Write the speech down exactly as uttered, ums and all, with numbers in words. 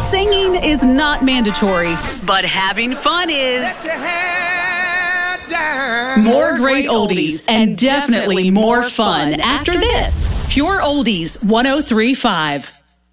Singing is not mandatory, but having fun is. More great oldies and definitely more fun after this. Pure Oldies one oh three point five.